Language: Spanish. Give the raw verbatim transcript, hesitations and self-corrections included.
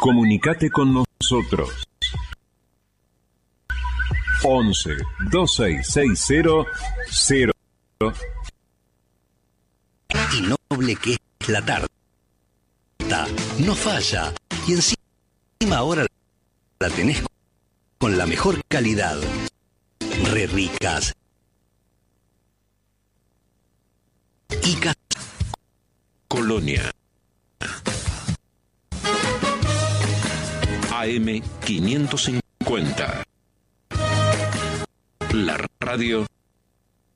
Comunicate con nosotros. once dos seis seis cero cero. Y noble que es la tarta. No falla. Y encima ahora la tenés con la mejor calidad. Re ricas. Y ca- Colonia. A M quinientos cincuenta. La radio